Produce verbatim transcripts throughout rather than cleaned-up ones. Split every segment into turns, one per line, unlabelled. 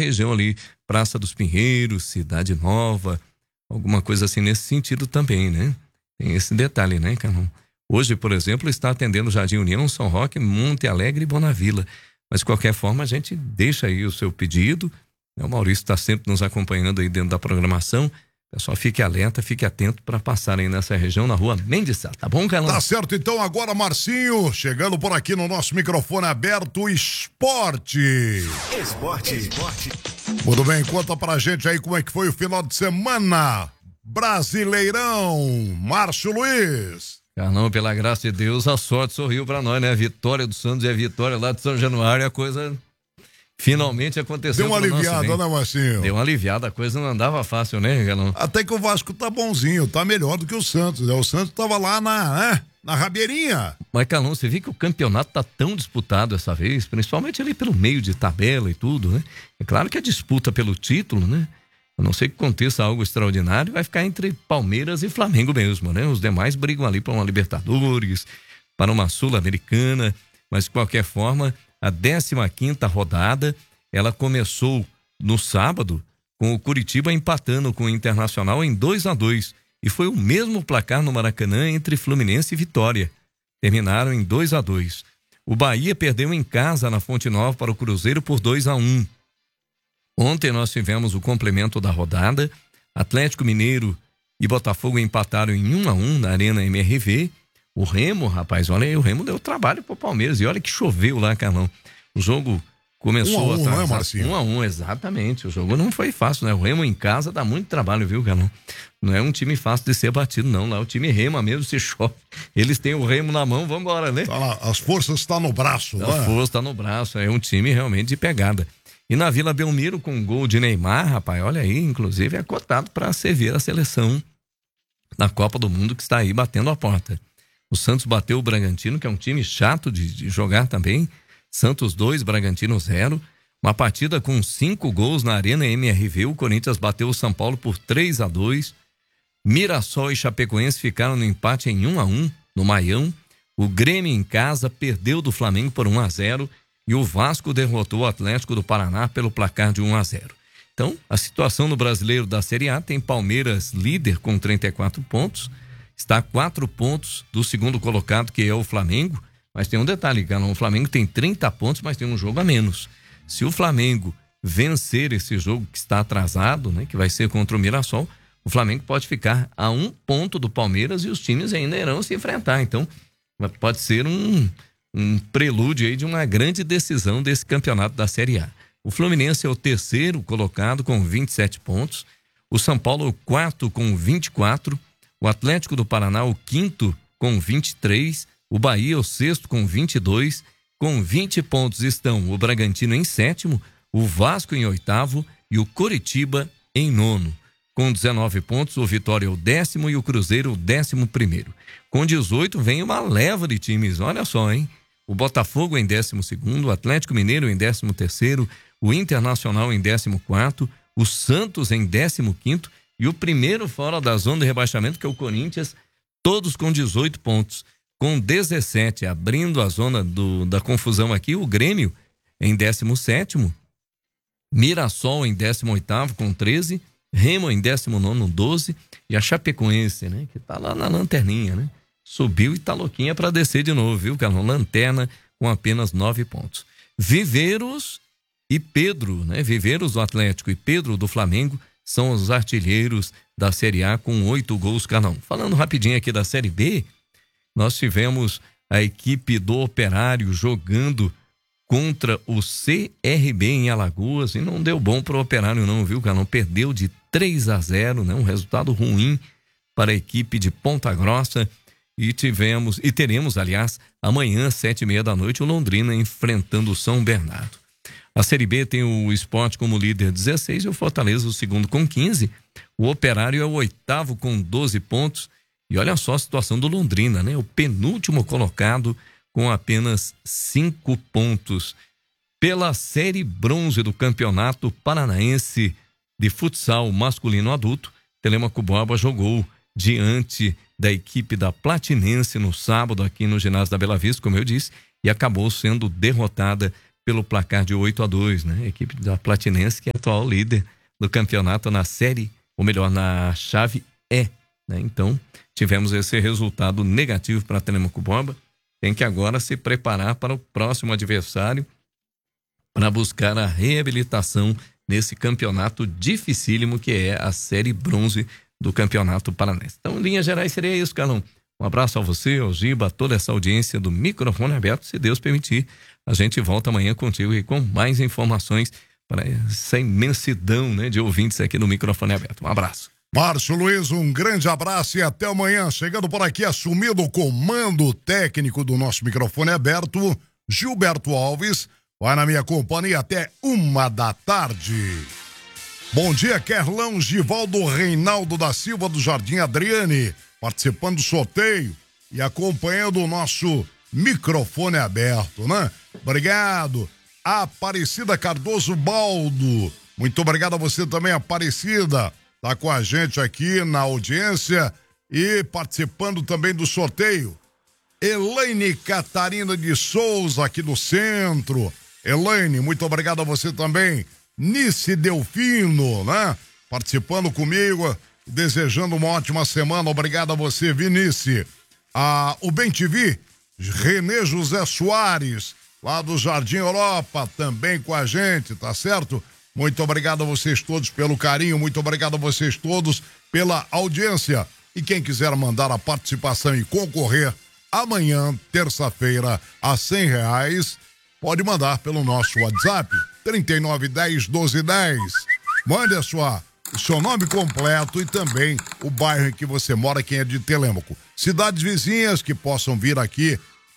região ali, Praça dos Pinheiros, Cidade Nova, alguma coisa assim nesse sentido também, né? Tem esse detalhe, né, Carlão? Hoje, por exemplo, está atendendo Jardim União, São Roque, Monte Alegre e Bonavila. Mas, de qualquer forma, a gente deixa aí o seu pedido. O Maurício está sempre nos acompanhando aí dentro da programação. Pessoal, fique alerta, fique atento para passar aí nessa região, na rua Mendes Sá. Tá bom, Carlão?
Tá certo, então agora, Marcinho, chegando por aqui no nosso microfone aberto, esporte.
Esporte. Esporte.
Muito bem, conta pra gente aí como é que foi o final de semana. Brasileirão, Márcio Luiz.
Carlão, pela graça de Deus, a sorte sorriu para nós, né? A vitória do Santos e a vitória lá de São Januário, a coisa finalmente aconteceu.
Deu uma aliviada, né, Marcinho?
Deu uma aliviada, a coisa não andava fácil, né, Carlão?
Até que o Vasco tá bonzinho, tá melhor do que o Santos, né? O Santos tava lá na, né? na rabeirinha.
Mas, Carlão, você vê que o campeonato tá tão disputado essa vez, principalmente ali pelo meio de tabela e tudo, né? É claro que a disputa pelo título, né? A não ser que aconteça algo extraordinário, vai ficar entre Palmeiras e Flamengo mesmo, né? Os demais brigam ali para uma Libertadores, para uma Sul-Americana, mas de qualquer forma, a décima quinta rodada, ela começou no sábado, com o Curitiba empatando com o Internacional em dois a dois, e foi o mesmo placar no Maracanã entre Fluminense e Vitória. Terminaram em dois a dois. O Bahia perdeu em casa na Fonte Nova para o Cruzeiro por dois a um. Ontem nós tivemos o complemento da rodada. Atlético Mineiro e Botafogo empataram em um a um na Arena M R V. O Remo, rapaz, olha aí, o Remo deu trabalho pro Palmeiras. E olha que choveu lá, Carlão. O jogo começou
um a um,
atrasado.
não é, Marcinho?
um a um, exatamente. O jogo não foi fácil, né? O Remo em casa dá muito trabalho, viu, Carlão? Não é um time fácil de ser batido, não. Lá o time rema mesmo, se chove. Eles têm o Remo na mão, vambora, né?
Tá lá, as forças estão no braço, né?
A força tá no braço, é um time realmente de pegada. E na Vila Belmiro, com um gol de Neymar, rapaz, olha aí, inclusive é cotado para servir a seleção na Copa do Mundo que está aí batendo a porta. O Santos bateu o Bragantino, que é um time chato de, de jogar também. Santos dois, Bragantino zero. Uma partida com cinco gols na Arena M R V. O Corinthians bateu o São Paulo por três a dois. Mirassol e Chapecoense ficaram no empate em um a um no Maião. O Grêmio em casa perdeu do Flamengo por um a zero. E o Vasco derrotou o Atlético do Paraná pelo placar de um a zero. Então, a situação no Brasileiro da Série A tem Palmeiras líder com trinta e quatro pontos, está a quatro pontos do segundo colocado, que é o Flamengo, mas tem um detalhe, cara, o Flamengo tem trinta pontos, mas tem um jogo a menos. Se o Flamengo vencer esse jogo que está atrasado, né, que vai ser contra o Mirassol, o Flamengo pode ficar a um ponto do Palmeiras e os times ainda irão se enfrentar. Então, pode ser um... um prelúdio aí de uma grande decisão desse campeonato da Série A. O Fluminense é o terceiro colocado com vinte e sete pontos, o São Paulo o quarto com vinte e quatro, o Atlético do Paraná o quinto com vinte e três, o Bahia o sexto com vinte e dois, com vinte pontos estão o Bragantino em sétimo, o Vasco em oitavo e o Coritiba em nono. Com dezenove pontos, o Vitória é o décimo e o Cruzeiro o décimo primeiro. Com dezoito vem uma leva de times, olha só, hein? O Botafogo em décimo segundo, o Atlético Mineiro em décimo terceiro, o Internacional em décimo quarto, o Santos em décimo quinto e o primeiro fora da zona de rebaixamento, que é o Corinthians, todos com dezoito pontos. Com dezessete, abrindo a zona do, da confusão aqui, o Grêmio em décimo sétimo, Mirassol em décimo oitavo com treze, Remo em décimo nono, doze, e a Chapecoense, né, que tá lá na lanterninha, né? Subiu e tá louquinha para descer de novo, viu, Carlão? Lanterna com apenas nove pontos. Viveiros e Pedro, né? Viveiros do Atlético e Pedro do Flamengo são os artilheiros da Série A com oito gols cada um. Falando rapidinho aqui da Série B, nós tivemos a equipe do Operário jogando contra o C R B em Alagoas e não deu bom pro Operário não, viu, Carlão? Perdeu de três a zero, né? Um resultado ruim para a equipe de Ponta Grossa. E tivemos, e teremos, aliás, amanhã, sete e meia da noite, o Londrina enfrentando o São Bernardo. A Série B tem o Sport como líder dezesseis e o Fortaleza o segundo com quinze. O Operário é o oitavo com doze pontos. E olha só a situação do Londrina, né? O penúltimo colocado com apenas cinco pontos. Pela Série Bronze do Campeonato Paranaense de Futsal Masculino Adulto, Telêmaco Borba jogou diante da equipe da Platinense no sábado aqui no ginásio da Bela Vista, como eu disse, e acabou sendo derrotada pelo placar de oito a dois, né? A equipe da Platinense, que é a atual líder do campeonato na série, ou melhor, na chave E, né? Então, tivemos esse resultado negativo para a Telêmaco Borba. Tem que agora se preparar para o próximo adversário para buscar a reabilitação nesse campeonato dificílimo que é a série bronze do Campeonato Paranense. Então, em linhas gerais, seria isso, Carlão. Um abraço a você, ao Giba, a toda essa audiência do Microfone Aberto. Se Deus permitir, a gente volta amanhã contigo e com mais informações para essa imensidão, né, de ouvintes aqui no Microfone Aberto. Um abraço.
Márcio Luiz, um grande abraço e até amanhã. Chegando por aqui, assumindo o comando técnico do nosso Microfone Aberto, Gilberto Alves, vai na minha companhia até uma da tarde. Bom dia, Kerlão, Givaldo Reinaldo da Silva do Jardim Adriane, participando do sorteio e acompanhando o nosso Microfone Aberto, né? Obrigado. Aparecida Cardoso Baldo, muito obrigado a você também, Aparecida. Tá com a gente aqui na audiência e participando também do sorteio. Elaine Catarina de Souza, aqui do centro. Elaine, muito obrigado a você também. Nice Delfino, né? Participando comigo, desejando uma ótima semana. Obrigado a você, Vinice. Ah, o Bem T V, Renê José Soares, lá do Jardim Europa, também com a gente, tá certo? Muito obrigado a vocês todos pelo carinho, muito obrigado a vocês todos pela audiência. E quem quiser mandar a participação e concorrer amanhã, terça-feira, a cem reais, pode mandar pelo nosso WhatsApp, trinta e nove, dez, doze, dez. Mande a sua, o seu nome completo e também o bairro em que você mora, quem é de Telêmaco. Cidades vizinhas que possam vir aqui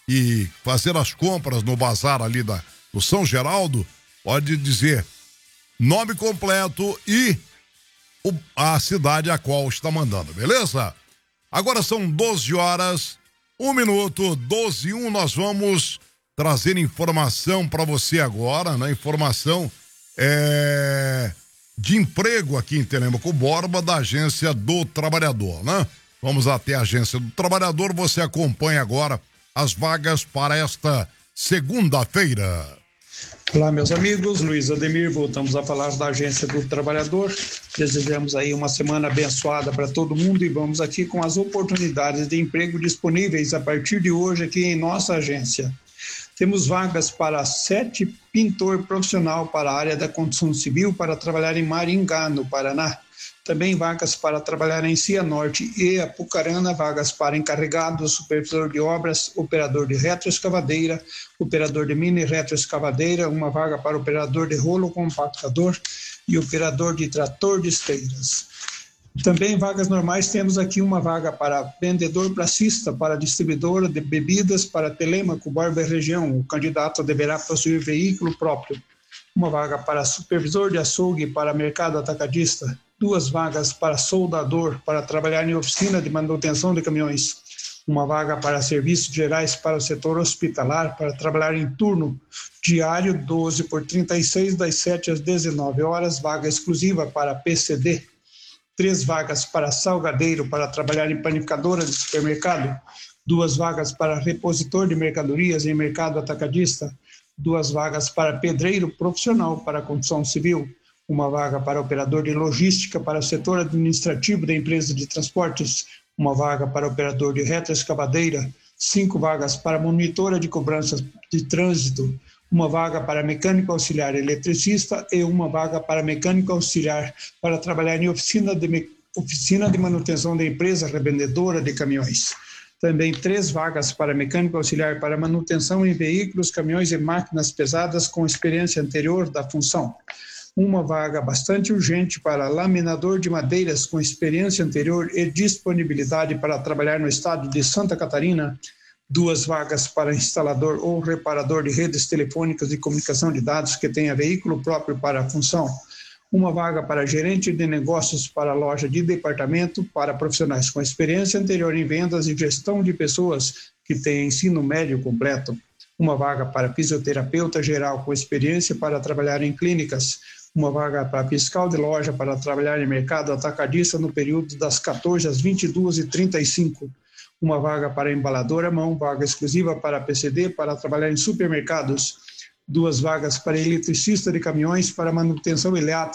e fazer as compras no bazar ali da, do São Geraldo, pode dizer nome completo e o, a cidade a qual está mandando, beleza? Agora são doze horas, um minuto, doze e um, nós vamos trazer informação para você agora, né? Informação é, de emprego aqui em Telêmaco Borba, da Agência do Trabalhador, né? Vamos até a Agência do Trabalhador, você acompanha agora as vagas para esta segunda-feira.
Olá, meus amigos, Luiz Ademir, voltamos a falar da Agência do Trabalhador. Desejamos aí uma semana abençoada para todo mundo e vamos aqui com as oportunidades de emprego disponíveis a partir de hoje aqui em nossa agência. Temos vagas para sete pintor profissional para a área da construção civil para trabalhar em Maringá, no Paraná. Também vagas para trabalhar em Cianorte e Apucarana, vagas para encarregado, supervisor de obras, operador de retroescavadeira, operador de mini retroescavadeira, uma vaga para operador de rolo compactador e operador de trator de esteiras. Também vagas normais, temos aqui uma vaga para vendedor pracista, para distribuidora de bebidas para Telêmaco, Borba e região. O candidato deverá possuir veículo próprio. Uma vaga para supervisor de açougue para mercado atacadista. Duas vagas para soldador, para trabalhar em oficina de manutenção de caminhões. Uma vaga para serviços gerais para o setor hospitalar, para trabalhar em turno diário doze por trinta e seis, das sete às dezenove horas, vaga exclusiva para P C D. Três vagas para salgadeiro, para trabalhar em panificadora de supermercado. Duas vagas para repositor de mercadorias em mercado atacadista. Duas vagas para pedreiro profissional para construção civil. Uma vaga para operador de logística para o setor administrativo da empresa de transportes, uma vaga para operador de retroescavadeira, cinco vagas para monitora de cobranças de trânsito, uma vaga para mecânico auxiliar eletricista e uma vaga para mecânico auxiliar para trabalhar em oficina de, me... oficina de manutenção da empresa revendedora de caminhões. Também três vagas para mecânico auxiliar para manutenção em veículos, caminhões e máquinas pesadas com experiência anterior da função. Uma vaga bastante urgente para laminador de madeiras com experiência anterior e disponibilidade para trabalhar no estado de Santa Catarina. Duas vagas para instalador ou reparador de redes telefônicas de comunicação de dados que tenha veículo próprio para a função. Uma vaga para gerente de negócios para loja de departamento para profissionais com experiência anterior em vendas e gestão de pessoas que tenha ensino médio completo. Uma vaga para fisioterapeuta geral com experiência para trabalhar em clínicas. Uma vaga para fiscal de loja para trabalhar em mercado atacadista no período das quatorze às vinte e duas e trinta e cinco. Uma vaga para embalador à mão, vaga exclusiva para P C D para trabalhar em supermercados. duas vagas para eletricista de caminhões para manutenção elétrica